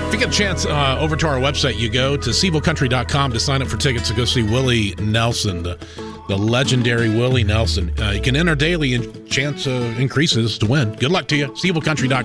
If you get a chance, over to our website, you go to SeavilCountry.com to sign up for tickets to go see Willie Nelson, the legendary Willie Nelson. You can enter daily and chance increases to win. Good luck to you. SeavilCountry.com.